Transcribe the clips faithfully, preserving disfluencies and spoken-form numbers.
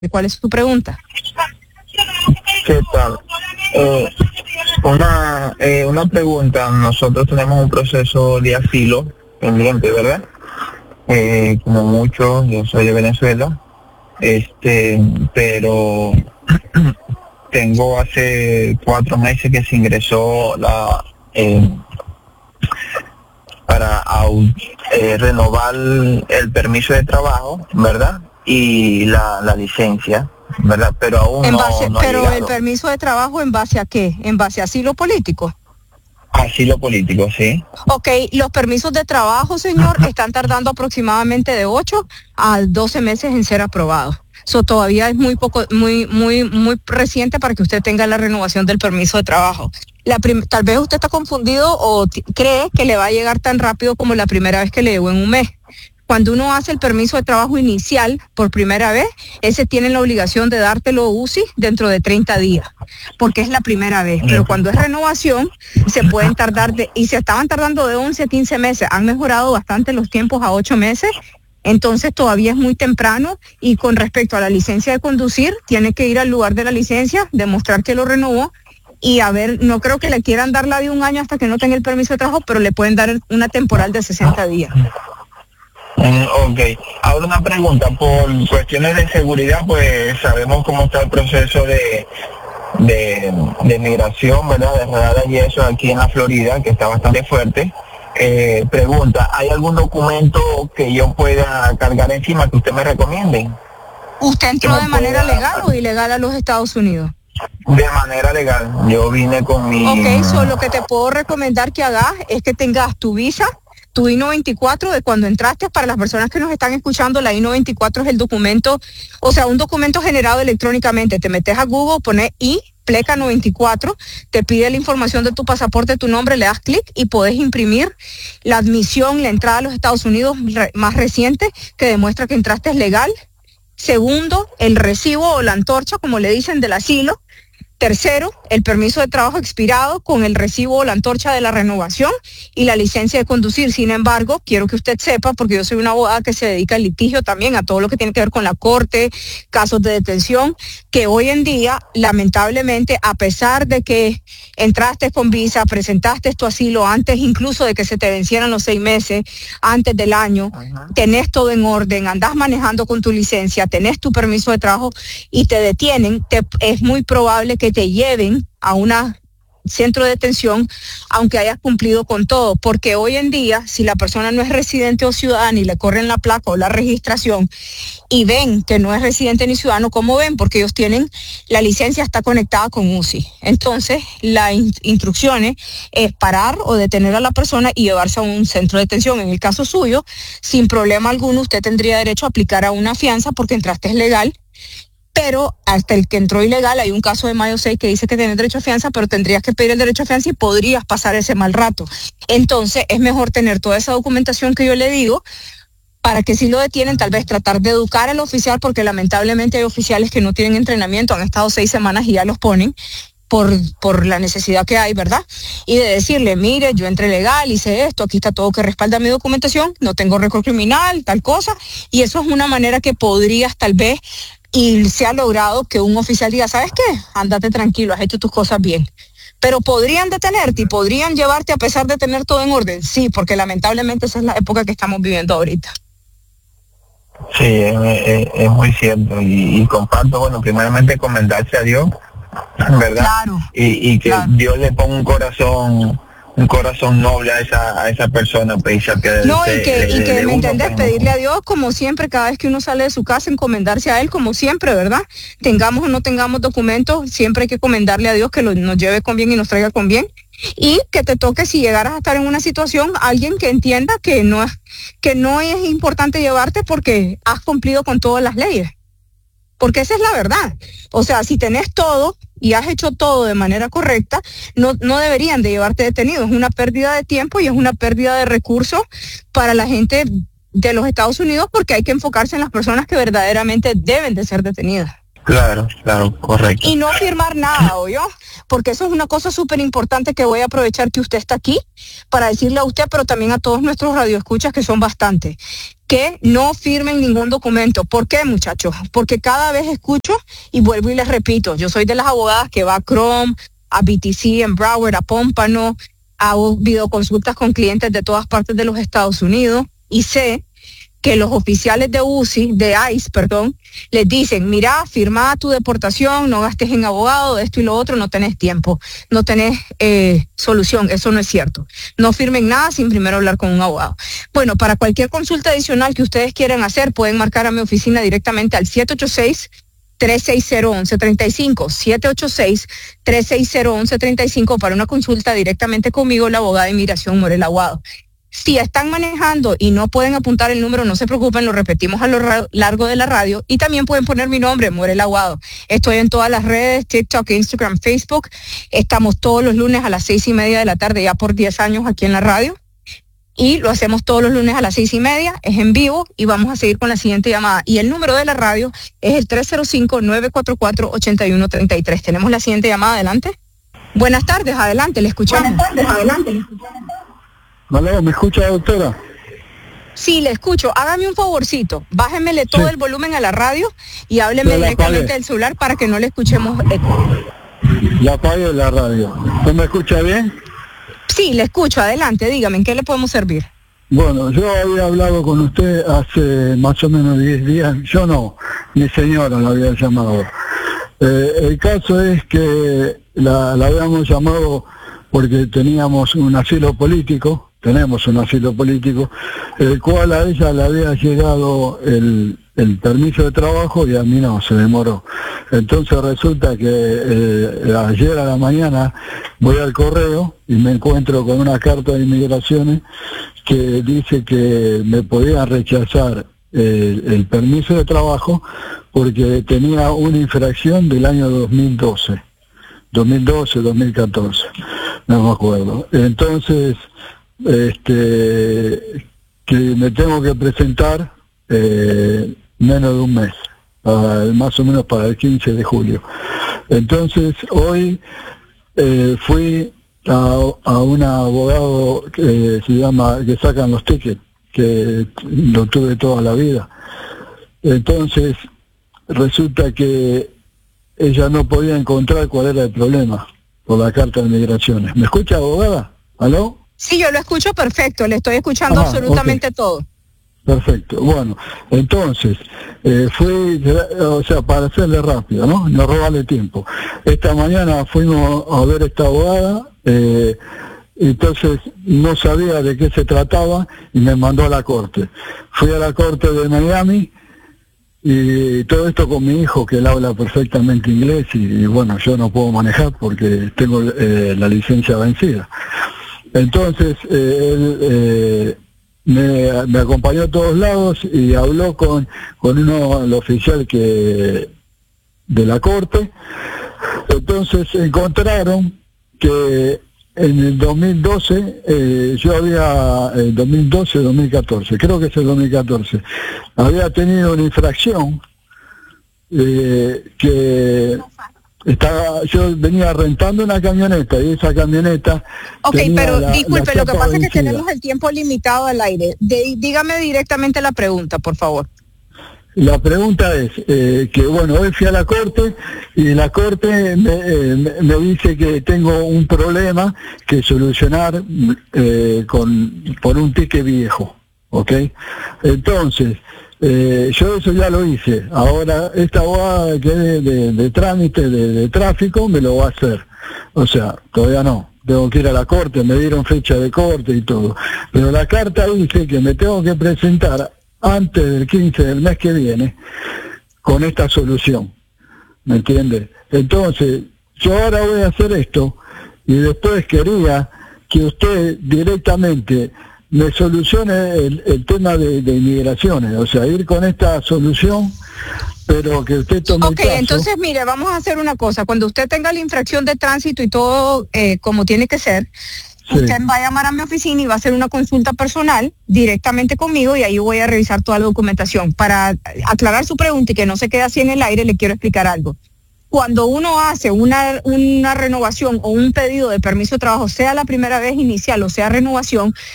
¿Cuál es tu pregunta? ¿Qué tal? Eh, una, eh, una pregunta. Nosotros tenemos un proceso de asilo pendiente, ¿verdad? Eh, como muchos, yo soy de Venezuela, este, pero tengo hace cuatro meses que se ingresó la eh, para au, eh, renovar el permiso de trabajo, ¿verdad? Y la, la licencia, ¿verdad? Pero aún en no, base, no ha pero llegado. el permiso de trabajo, ¿en base a qué? ¿En base a asilo político? Asilo político, sí. Ok, los permisos de trabajo, señor, están tardando aproximadamente de ocho a doce meses en ser aprobados. Eso todavía es muy poco, muy, muy, muy reciente para que usted tenga la renovación del permiso de trabajo. La prim- tal vez usted está confundido o t- cree que le va a llegar tan rápido como la primera vez que le llegó en un mes. Cuando uno hace el permiso de trabajo inicial por primera vez, ese tiene la obligación de dártelo U C I dentro de treinta días, porque es la primera vez. Pero cuando es renovación, se pueden tardar, de, y se estaban tardando de once a quince meses. Han mejorado bastante los tiempos a ocho meses, entonces todavía es muy temprano. Y con respecto a la licencia de conducir, tiene que ir al lugar de la licencia, demostrar que lo renovó. Y a ver, no creo que le quieran dar la de un año hasta que no tenga el permiso de trabajo, pero le pueden dar una temporal de sesenta días. Mm, ok, ahora una pregunta, por cuestiones de seguridad, pues sabemos cómo está el proceso de, de, de migración, ¿verdad? De redadas y eso aquí en la Florida, que está bastante fuerte. Eh, pregunta, ¿hay algún documento que yo pueda cargar encima que usted me recomiende? ¿Usted entró de manera legal o ilegal a los Estados Unidos? De manera legal, yo vine con mi... Ok, so lo que te puedo recomendar que hagas es que tengas tu visa, tu I noventa y cuatro de cuando entraste. Para las personas que nos están escuchando, la I noventa y cuatro es el documento, o sea, un documento generado electrónicamente. Te metes a Google, pones I, pleca noventa y cuatro, te pide la información de tu pasaporte, tu nombre, le das clic y podés imprimir la admisión, la entrada a los Estados Unidos re- más reciente, que demuestra que entraste legal. Segundo, el recibo o la antorcha, como le dicen, del asilo. Tercero, el permiso de trabajo expirado con el recibo o la antorcha de la renovación y la licencia de conducir. Sin embargo, quiero que usted sepa, porque yo soy una abogada que se dedica al litigio también, a todo lo que tiene que ver con la corte, casos de detención, que hoy en día, lamentablemente, a pesar de que entraste con visa, presentaste tu asilo antes incluso de que se te vencieran los seis meses, antes del año, ajá, tenés todo en orden, andás manejando con tu licencia, tenés tu permiso de trabajo y te detienen, te, es muy probable que te lleven a un centro de detención, aunque hayas cumplido con todo, porque hoy en día, si la persona no es residente o ciudadana y le corren la placa o la registración y ven que no es residente ni ciudadano, ¿cómo ven? Porque ellos tienen, la licencia está conectada con U C I. Entonces, las in- instrucciones es parar o detener a la persona y llevarse a un centro de detención. En el caso suyo, sin problema alguno, usted tendría derecho a aplicar a una fianza porque entraste legal. Pero hasta el que entró ilegal, hay un caso de Mayo seis que dice que tienes derecho a fianza, pero tendrías que pedir el derecho a fianza y podrías pasar ese mal rato. Entonces, es mejor tener toda esa documentación que yo le digo, para que si lo detienen, tal vez tratar de educar al oficial, porque lamentablemente hay oficiales que no tienen entrenamiento, han estado seis semanas y ya los ponen por, por la necesidad que hay, ¿verdad? Y de decirle, mire, yo entré legal, hice esto, aquí está todo que respalda mi documentación, no tengo récord criminal, tal cosa, y eso es una manera que podrías tal vez, y se ha logrado que un oficial diga, ¿sabes qué? Ándate tranquilo, has hecho tus cosas bien. Pero podrían detenerte y podrían llevarte a pesar de tener todo en orden. Sí, porque lamentablemente esa es la época que estamos viviendo ahorita. Sí, es, es, es muy cierto. Y, y comparto, bueno, primeramente encomendarse a Dios, ¿verdad? Claro. Y, y que claro. Dios le ponga un corazón un corazón noble a esa a esa persona, pues, que no de, y que de, y que de me uno, entendés, pues, pedirle a Dios como siempre cada vez que uno sale de su casa, encomendarse a él como siempre, ¿verdad? Tengamos o no tengamos documentos, siempre hay que encomendarle a Dios que lo, nos lleve con bien y nos traiga con bien, y que te toque, si llegaras a estar en una situación, alguien que entienda que no es que no es importante llevarte porque has cumplido con todas las leyes, porque esa es la verdad. O sea, si tenés todo y has hecho todo de manera correcta, no, no deberían de llevarte detenido. Es una pérdida de tiempo y es una pérdida de recursos para la gente de los Estados Unidos, porque hay que enfocarse en las personas que verdaderamente deben de ser detenidas. Claro, claro, correcto. Y no firmar nada, ¿oyó? Porque eso es una cosa súper importante que voy a aprovechar que usted está aquí para decirle a usted, pero también a todos nuestros radioescuchas, que son bastantes, que no firmen ningún documento. ¿Por qué, muchachos? Porque cada vez escucho y vuelvo y les repito, yo soy de las abogadas que va a Chrome, a B T C en Broward, a Pómpano, hago videoconsultas con clientes de todas partes de los Estados Unidos y sé que los oficiales de U C I, de ICE, perdón, les dicen, mira, firma tu deportación, no gastes en abogado, esto y lo otro, no tenés tiempo, no tenés eh, solución. Eso no es cierto. No firmen nada sin primero hablar con un abogado. Bueno, para cualquier consulta adicional que ustedes quieran hacer, pueden marcar a mi oficina directamente al siete ocho seis, tres seis cero, once treinta y cinco, siete ocho seis, tres seis cero, once treinta y cinco para una consulta directamente conmigo, la abogada de inmigración Morel Aguado. Si están manejando y no pueden apuntar el número, no se preocupen, lo repetimos a lo largo de la radio y también pueden poner mi nombre, Morel Aguado. Estoy en todas las redes, TikTok, Instagram, Facebook. Estamos todos los lunes a las seis y media de la tarde, ya por diez años aquí en la radio. Y lo hacemos todos los lunes a las seis y media, es en vivo y vamos a seguir con la siguiente llamada. Y el número de la radio es el tres cero cinco, nueve cuatro cuatro, ocho uno tres tres. Tenemos la siguiente llamada, adelante. Buenas tardes, adelante, le escuchamos. Buenas tardes, adelante, le escuchamos. Vale, ¿me escucha, doctora? Sí, le escucho. Hágame un favorcito. Bájemele todo Sí. el volumen a la radio y hábleme directamente del celular para que no le escuchemos eco. La apague la radio. ¿Usted me escucha bien? Sí, le escucho. Adelante, dígame, ¿en qué le podemos servir? Bueno, yo había hablado con usted hace más o menos diez días. Yo no, mi señora la había llamado. Eh, el caso es que la, la habíamos llamado porque teníamos un asilo político. Tenemos un asilo político, el cual a ella le había llegado el, el permiso de trabajo y a mí no, se demoró. Entonces resulta que eh, ayer a la mañana voy al correo y me encuentro con una carta de inmigraciones que dice que me podían rechazar el, el permiso de trabajo porque tenía una infracción del año dos mil doce, dos mil doce, dos mil catorce, no me acuerdo. Entonces, este que me tengo que presentar eh, menos de un mes, para, más o menos para el quince de julio. Entonces hoy eh, fui a, a un abogado que se llama, que sacan los tickets, que lo tuve toda la vida. Entonces resulta que ella no podía encontrar cuál era el problema por la carta de migraciones. ¿Me escucha, abogada? ¿Aló? Sí, yo lo escucho perfecto, le estoy escuchando Ah, absolutamente okay. todo. Perfecto, bueno, entonces, eh, fui, o sea, para hacerle rápido, ¿no? No robarle tiempo. Esta mañana fuimos a ver esta abogada, eh, entonces no sabía de qué se trataba y me mandó a la corte. Fui a la corte de Miami y todo esto con mi hijo, que él habla perfectamente inglés y, y bueno, yo no puedo manejar porque tengo eh, la licencia vencida. Entonces, eh, él eh, me, me acompañó a todos lados y habló con, con uno, el oficial que de la corte. Entonces encontraron que en el dos mil doce, eh, yo había, en dos mil doce, dos mil catorce, creo que es el dos mil catorce, había tenido una infracción eh, que... Estaba, yo venía rentando una camioneta y esa camioneta... Ok, pero la, disculpe, la lo que pasa vencida. es que tenemos el tiempo limitado al aire. De, dígame directamente la pregunta, por favor. La pregunta es eh, que, bueno, hoy fui a la corte y la corte me, eh, me, me dice que tengo un problema que solucionar eh, con por un ticket viejo, ¿ok? Entonces... Eh, yo eso ya lo hice. Ahora esta abogada que es de, de, de trámite, de, de tráfico, me lo va a hacer. O sea, todavía no. Tengo que ir a la corte, me dieron fecha de corte y todo. Pero la carta dice que me tengo que presentar antes del quince del mes que viene con esta solución. ¿Me entiende? Entonces, yo ahora voy a hacer esto y después quería que usted directamente me solucione el, el tema de, de inmigraciones, o sea, ir con esta solución, pero que usted tome Ok, el caso. entonces mire, vamos a hacer una cosa. Cuando usted tenga la infracción de tránsito y todo eh, como tiene que ser, Sí. usted va a llamar a mi oficina y va a hacer una consulta personal directamente conmigo y ahí voy a revisar toda la documentación. Para aclarar su pregunta y que no se quede así en el aire, le quiero explicar algo. Cuando uno hace una, una renovación o un pedido de permiso de trabajo, sea la primera vez inicial o sea renovación,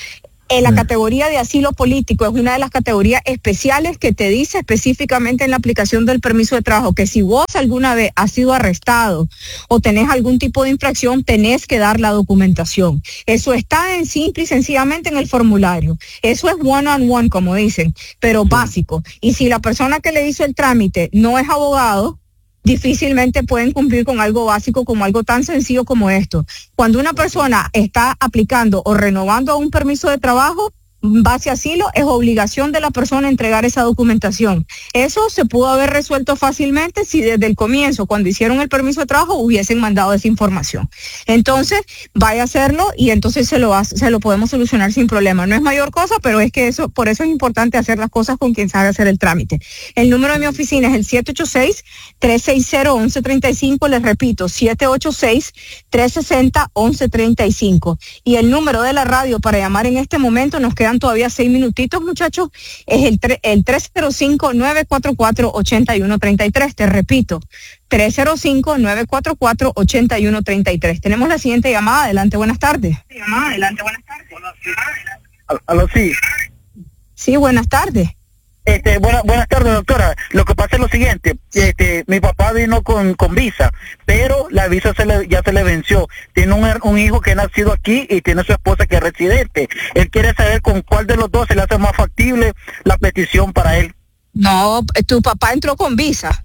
En la categoría de asilo político es una de las categorías especiales que te dice específicamente en la aplicación del permiso de trabajo que si vos alguna vez has sido arrestado o tenés algún tipo de infracción, tenés que dar la documentación. Eso está en simple y sencillamente en el formulario. Eso es one on one, como dicen, pero básico. Y si la persona que le hizo el trámite no es abogado, difícilmente pueden cumplir con algo básico como algo tan sencillo como esto. Cuando una persona está aplicando o renovando un permiso de trabajo, base asilo, es obligación de la persona entregar esa documentación. Eso se pudo haber resuelto fácilmente si desde el comienzo, cuando hicieron el permiso de trabajo, hubiesen mandado esa información. Entonces, vaya a hacerlo y entonces se lo, hace, se lo podemos solucionar sin problema. No es mayor cosa, pero es que eso, por eso es importante hacer las cosas con quien sabe hacer el trámite. El número de mi oficina es el siete ocho seis, tres seis cero, once treinta y cinco, les repito, siete ocho seis, tres seis cero, once treinta y cinco. Y el número de la radio para llamar en este momento, nos quedan todavía seis minutitos, muchachos, es el, el tres cero cinco, nueve cuatro cuatro, ocho uno tres tres. Te repito, tres cero cinco, nueve cuatro cuatro, ocho uno tres tres. Tenemos la siguiente llamada. Adelante, buenas tardes. Llamada, adelante, buenas tardes. Aló, sí. Sí, buenas tardes. Este, buena, buenas tardes, doctora. Lo que pasa es lo siguiente, este, mi papá vino con, con visa, pero la visa se le, ya se le venció. Tiene un, un hijo que ha nacido aquí y tiene su esposa que es residente. Él quiere saber con cuál de los dos se le hace más factible la petición para él. No, tu papá entró con visa,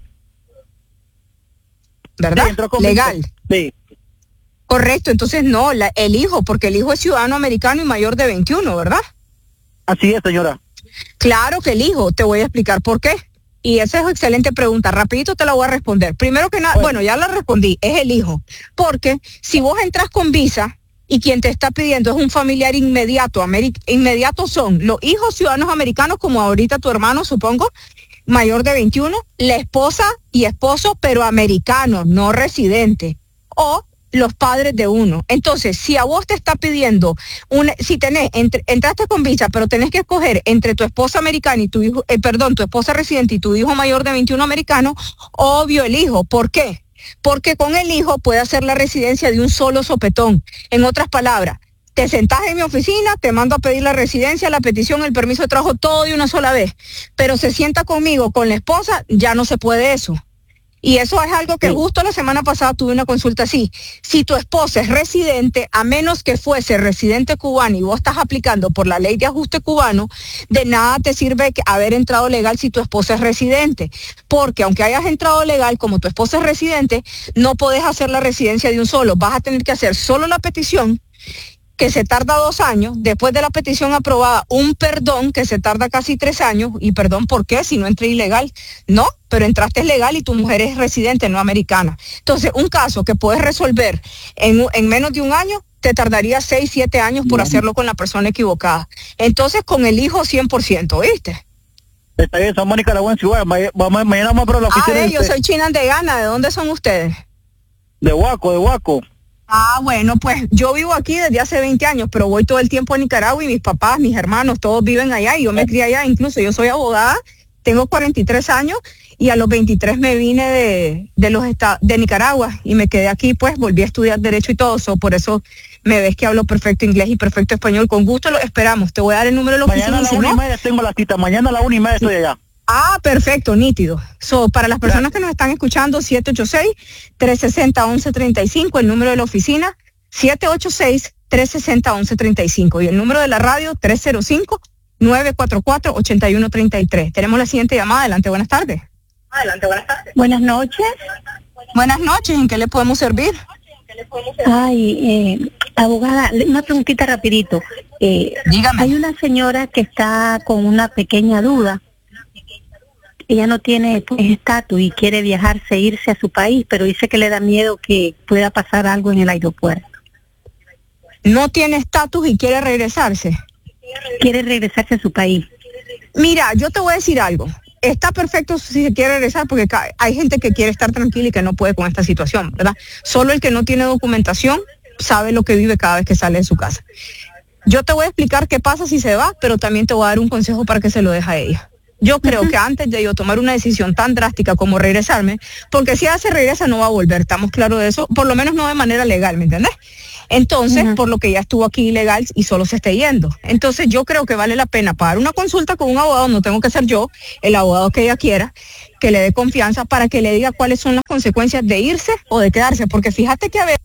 ¿verdad? Sí, entró con legal. Visa. Sí. Correcto, entonces no, la, el hijo, porque el hijo es ciudadano americano y mayor de veintiuno, ¿verdad? Así es, señora. Claro que el hijo, te voy a explicar por qué. Y esa es una excelente pregunta, rapidito te la voy a responder. Primero que nada, bueno. bueno, ya la respondí, es el hijo. Porque si vos entras con visa y quien te está pidiendo es un familiar inmediato, inmediato son los hijos ciudadanos americanos, como ahorita tu hermano, supongo, mayor de veintiuno, la esposa y esposo, pero americanos, no residentes, o los padres de uno. Entonces, si a vos te está pidiendo, un, si tenés, entre, entraste con visa, pero tenés que escoger entre tu esposa americana y tu hijo, eh, perdón, tu esposa residente y tu hijo mayor de veintiuno americano, obvio el hijo. ¿Por qué? Porque con el hijo puede hacer la residencia de un solo sopetón. En otras palabras, te sentás en mi oficina, te mando a pedir la residencia, la petición, el permiso de trabajo, todo de una sola vez. Pero se sienta conmigo, con la esposa, ya no se puede eso. Y eso es algo que sí. Justo la semana pasada tuve una consulta así. Si tu esposa es residente, a menos que fuese residente cubano y vos estás aplicando por la ley de ajuste cubano, de nada te sirve haber entrado legal si tu esposa es residente. Porque aunque hayas entrado legal, como tu esposa es residente, no podés hacer la residencia de un solo. Vas a tener que hacer solo la petición, que se tarda dos años, después de la petición aprobada, un perdón que se tarda casi tres años, y perdón, ¿por qué? Si no entré ilegal. No, pero entraste legal y tu mujer es residente, no americana. Entonces, un caso que puedes resolver en, en menos de un año, te tardaría seis, siete años por hacerlo con la persona equivocada. Entonces, con el hijo cien por ciento, ¿viste? Está bien, San Mónica, la buena ciudad. Mañana vamos para la oficina. Ah, yo soy China de Gana. ¿De dónde son ustedes? De Huaco, de Huaco. Ah, bueno, pues yo vivo aquí desde hace veinte años, pero voy todo el tiempo a Nicaragua y mis papás, mis hermanos, todos viven allá y yo me crié allá. Incluso yo soy abogada, tengo cuarenta y tres años y a los veintitrés me vine de, de los estados de Nicaragua y me quedé aquí, pues volví a estudiar Derecho y todo eso. Por eso me ves que hablo perfecto inglés y perfecto español. Con gusto lo esperamos. Te voy a dar el número de la oficina. Mañana a la una y media tengo la cita, mañana a la una y media estoy allá. Ah, perfecto, nítido. So, para las personas que nos están escuchando, siete ocho seis, tres seis cero, once treinta y cinco, el número de la oficina, siete ocho seis, tres seis cero, once treinta y cinco, y el número de la radio, tres cero cinco, nueve cuatro cuatro, ocho uno tres tres. Tenemos la siguiente llamada. Adelante, buenas tardes. Adelante, buenas tardes. Buenas noches. Buenas noches, ¿en qué le podemos servir? Ay, eh, abogada, una preguntita rapidito. Eh, Dígame. Hay una señora que está con una pequeña duda. Ella no tiene pues estatus y quiere viajarse, irse a su país, pero dice que le da miedo que pueda pasar algo en el aeropuerto. No tiene estatus y quiere regresarse. Quiere regresarse a su país. Mira, yo te voy a decir algo. Está perfecto si se quiere regresar porque hay gente que quiere estar tranquila y que no puede con esta situación, ¿verdad? Solo el que no tiene documentación sabe lo que vive cada vez que sale de su casa. Yo te voy a explicar qué pasa si se va, pero también te voy a dar un consejo para que se lo deje a ella. Yo creo que antes de yo tomar una decisión tan drástica como regresarme, porque si ella se regresa no va a volver, estamos claros de eso, por lo menos no de manera legal, ¿me entiendes? Entonces, Ujú. por lo que ya estuvo aquí ilegal y solo se está yendo. Entonces, yo creo que vale la pena pagar una consulta con un abogado, no tengo que ser yo, el abogado que ella quiera, que le dé confianza para que le diga cuáles son las consecuencias de irse o de quedarse, porque fíjate que a veces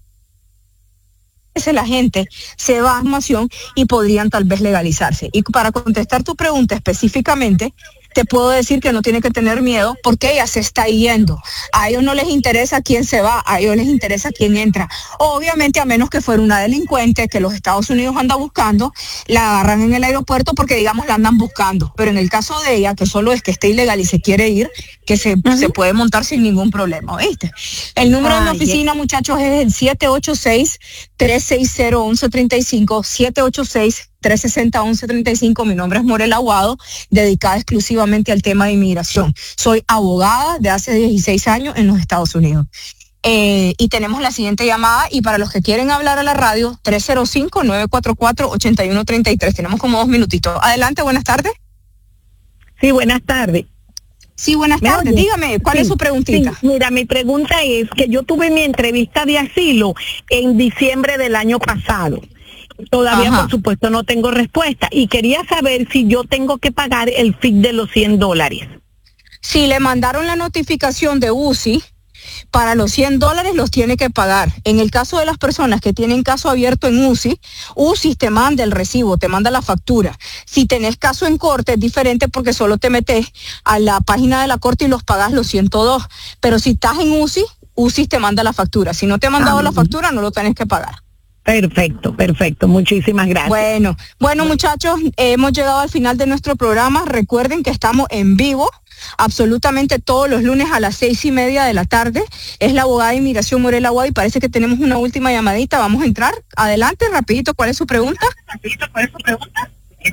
la gente se va a información y podrían tal vez legalizarse. Y para contestar tu pregunta específicamente, te puedo decir que no tiene que tener miedo porque ella se está yendo. A ellos no les interesa quién se va, a ellos les interesa quién entra. Obviamente, a menos que fuera una delincuente que los Estados Unidos anda buscando, la agarran en el aeropuerto porque, digamos, la andan buscando. Pero en el caso de ella, que solo es que esté ilegal y se quiere ir, que se, uh-huh. se puede montar sin ningún problema, ¿viste? El número Ay, de mi oficina, yeah. muchachos, es el siete ocho seis, tres seis cero, uno uno tres cinco, siete ocho seis, tres seis cero, uno uno tres cinco. Mi nombre es Morel Aguado, dedicada exclusivamente al tema de inmigración. Soy abogada de hace dieciséis años en los Estados Unidos. Eh, y tenemos la siguiente llamada, y para los que quieren hablar a la radio, tres cero cinco, nueve cuatro cuatro, ocho uno tres tres. Tenemos como dos minutitos. Adelante, buenas tardes. Sí, buenas tardes. Sí, buenas tardes. Oye? Dígame, ¿cuál sí, es su preguntita? Sí, mira, mi pregunta es que yo tuve mi entrevista de asilo en diciembre del año pasado. Todavía, Ajá. por supuesto, no tengo respuesta. Y quería saber si yo tengo que pagar el fee de los cien dólares. Si le mandaron la notificación de U C I, para los cien dólares los tiene que pagar. En el caso de las personas que tienen caso abierto en U C I, U C I te manda el recibo, te manda la factura. Si tenés caso en corte es diferente porque solo te metes a la página de la corte y los pagas los ciento dos. Pero si estás en U C I, U C I te manda la factura. Si no te ha mandado ah, la factura, no lo tenés que pagar. Perfecto, perfecto. Muchísimas gracias. Bueno, bueno muchachos, eh, hemos llegado al final de nuestro programa. Recuerden que estamos en vivo absolutamente todos los lunes a las seis y media de la tarde. Es la abogada de inmigración Morel Aguado y parece que tenemos una última llamadita. Vamos a entrar. Adelante, rapidito. ¿Cuál es su pregunta? Rapidito, ¿cuál es su pregunta?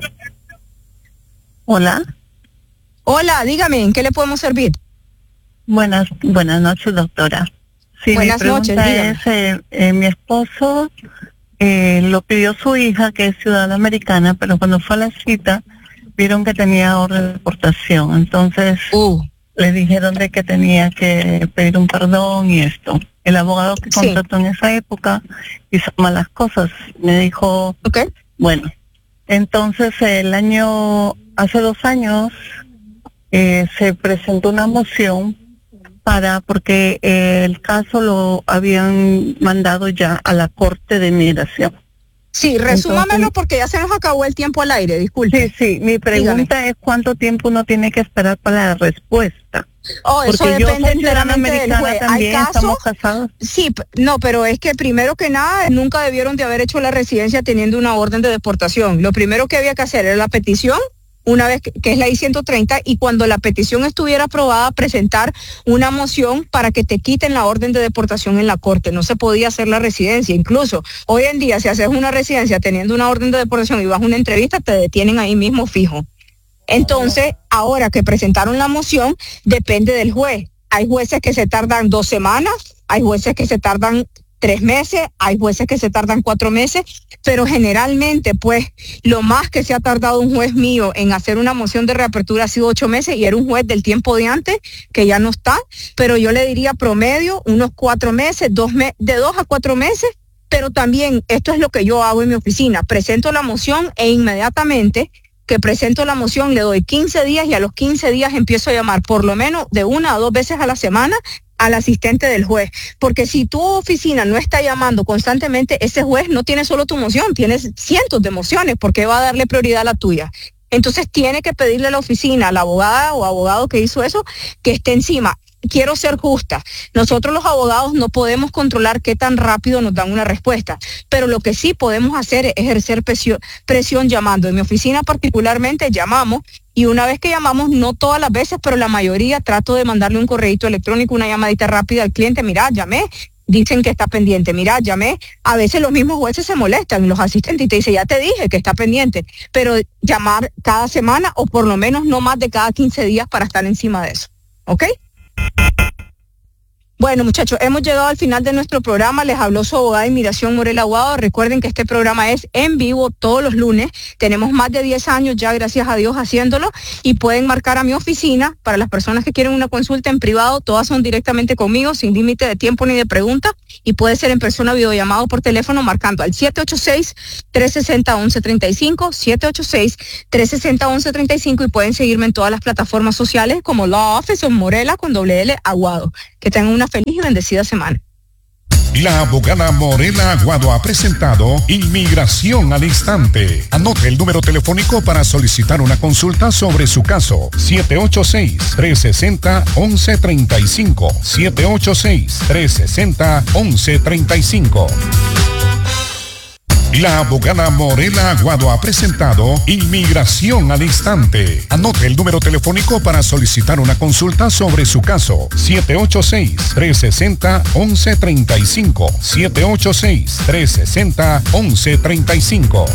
Hola. Hola, dígame, ¿en qué le podemos servir? Buenas, buenas noches, doctora. Sí, buenas mi pregunta noches, dígame. es, eh, eh, mi esposo eh, lo pidió su hija, que es ciudadana americana, pero cuando fue a la cita vieron que tenía orden de deportación, entonces uh. le dijeron de que tenía que pedir un perdón y esto. El abogado que contrató sí. en esa época hizo malas cosas, me dijo, okay. bueno, entonces el año, hace dos años eh, se presentó una moción para, porque eh, el caso lo habían mandado ya a la Corte de Inmigración. Sí, resúmamelo porque ya se nos acabó el tiempo al aire, disculpe. Sí, sí, mi pregunta Dígame. es cuánto tiempo uno tiene que esperar para la respuesta. Oh, eso porque depende enteramente del juez. También, ¿Hay casos? ¿Estamos casados? Sí, no, pero es que primero que nada nunca debieron de haber hecho la residencia teniendo una orden de deportación. Lo primero que había que hacer era la petición, una vez que, que es la I ciento treinta, y cuando la petición estuviera aprobada, presentar una moción para que te quiten la orden de deportación en la corte. No se podía hacer la residencia. Incluso hoy en día, si haces una residencia teniendo una orden de deportación y vas a una entrevista, te detienen ahí mismo fijo. Entonces, ahora que presentaron la moción, depende del juez. Hay jueces que se tardan dos semanas, hay jueces que se tardan tres meses, hay jueces que se tardan cuatro meses, pero generalmente, pues, lo más que se ha tardado un juez mío en hacer una moción de reapertura ha sido ocho meses, y era un juez del tiempo de antes, que ya no está, pero yo le diría promedio, unos cuatro meses, dos me- de dos a cuatro meses, pero también esto es lo que yo hago en mi oficina, presento la moción e inmediatamente que presento la moción le doy quince días y a los quince días empiezo a llamar por lo menos de una a dos veces a la semana al asistente del juez, porque si tu oficina no está llamando constantemente, ese juez no tiene solo tu moción, tiene cientos de mociones, porque va a darle prioridad a la tuya. Entonces tiene que pedirle a la oficina, a la abogada o abogado que hizo eso, que esté encima. Quiero ser justa, nosotros los abogados no podemos controlar qué tan rápido nos dan una respuesta, pero lo que sí podemos hacer es ejercer presión, presión llamando. En mi oficina particularmente llamamos, y una vez que llamamos, no todas las veces, pero la mayoría, trato de mandarle un correíto electrónico, una llamadita rápida al cliente. Mira, llamé, dicen que está pendiente, mira, llamé. A veces los mismos jueces se molestan, los asistentes, y te dicen, ya te dije que está pendiente, pero llamar cada semana o por lo menos no más de cada quince días para estar encima de eso, ¿ok? Bueno, muchachos, hemos llegado al final de nuestro programa. Les habló su abogada de inmigración, Morela Aguado. Recuerden que este programa es en vivo todos los lunes. Tenemos más de diez años ya, gracias a Dios, haciéndolo. Y pueden marcar a mi oficina para las personas que quieren una consulta en privado. Todas son directamente conmigo, sin límite de tiempo ni de pregunta. Y puede ser en persona, videollamado, por teléfono, marcando al siete ocho seis, tres seis cero, once treinta y cinco, siete ocho seis, tres seis cero, once treinta y cinco, y pueden seguirme en todas las plataformas sociales como Law Office o Morela con doble L Aguado. Que tengan una feliz y bendecida semana. La abogada Morela Aguado ha presentado Inmigración al Instante. Anote el número telefónico para solicitar una consulta sobre su caso. siete ocho seis, tres seis cero, once treinta y cinco. siete ocho seis, tres seis cero, once treinta y cinco. La abogada Morela Aguado ha presentado Inmigración al Instante. Anote el número telefónico para solicitar una consulta sobre su caso. siete ocho seis, tres seis cero, once treinta y cinco. siete ocho seis, tres seis cero, once treinta y cinco.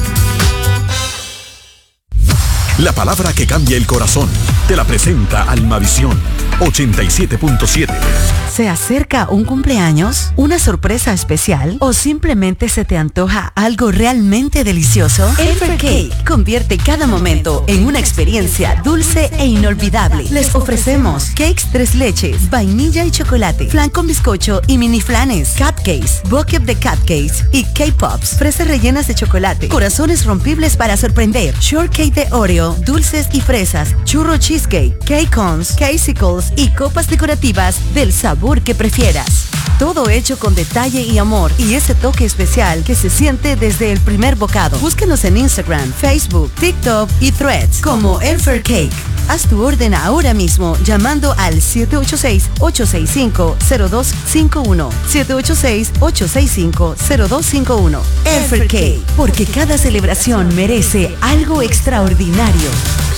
La palabra que cambia el corazón. Te la presenta Almavisión ochenta y siete punto siete. ¿Se acerca un cumpleaños, una sorpresa especial o simplemente se te antoja algo realmente delicioso? Elfer Cake convierte cada momento en una experiencia dulce e inolvidable. Les ofrecemos cakes tres leches, vainilla y chocolate, flan con bizcocho y mini flanes, cupcakes, bucket de cupcakes y K-Pops, fresas rellenas de chocolate, corazones rompibles para sorprender, shortcake de Oreo, dulces y fresas, churro cheesecake, cake cones, casicles y copas decorativas del sabor que prefieras. Todo hecho con detalle y amor y ese toque especial que se siente desde el primer bocado. Búsquenos en Instagram, Facebook, TikTok y Threads como Elfer Cake. Haz tu orden ahora mismo llamando al siete ocho seis, ocho seis cinco, cero dos cinco uno. siete ocho seis, ocho seis cinco, cero dos cinco uno. Elfer Cake, porque cada celebración merece algo extraordinario.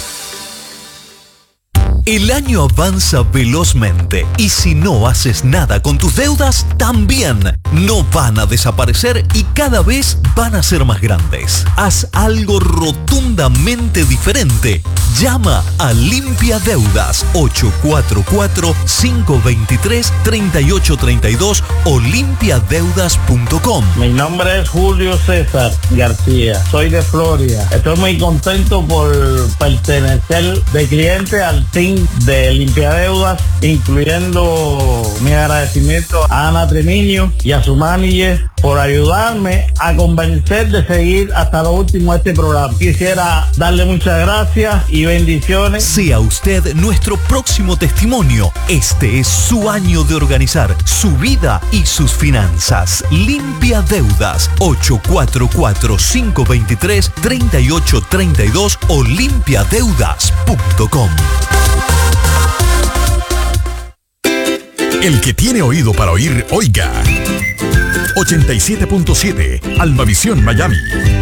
El año avanza velozmente y si no haces nada con tus deudas, también no van a desaparecer y cada vez van a ser más grandes. Haz algo rotundamente diferente. Llama a Limpia Deudas ocho cuatro cuatro, cinco dos tres, tres ocho tres dos o limpia deudas punto com. Mi nombre es Julio César García, soy de Florida. Estoy muy contento por pertenecer de cliente al team de Limpia Deudas, incluyendo mi agradecimiento a Ana Tremiño y a su manager por ayudarme a convencer de seguir hasta lo último este programa. Quisiera darle muchas gracias y bendiciones. Sea usted nuestro próximo testimonio. Este es su año de organizar su vida y sus finanzas. Limpia Deudas ocho cuatro cuatro, cinco dos tres, tres ocho tres dos o limpia deudas punto com. El que tiene oído para oír, oiga. ochenta y siete punto siete, Almavisión Miami.